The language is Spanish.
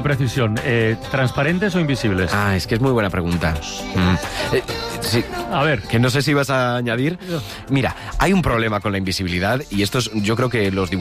precisión. ¿Transparentes o invisibles? Ah, es que es muy buena pregunta. Sí. A ver. Que no sé si vas a añadir. Mira, hay un problema con la invisibilidad y esto es, yo creo que los